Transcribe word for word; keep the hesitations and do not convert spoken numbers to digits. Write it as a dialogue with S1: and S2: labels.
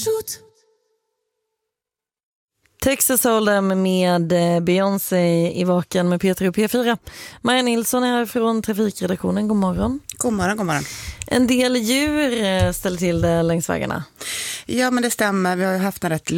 S1: Texas Hold'em med Beyoncé i Vaken med Peter och P fyra. Maja Nilsson är här från Trafikredaktionen. God morgon.
S2: God morgon, god morgon.
S1: En del djur ställer till det längs vägarna.
S2: Ja, men det stämmer. Vi har ju haft en rätt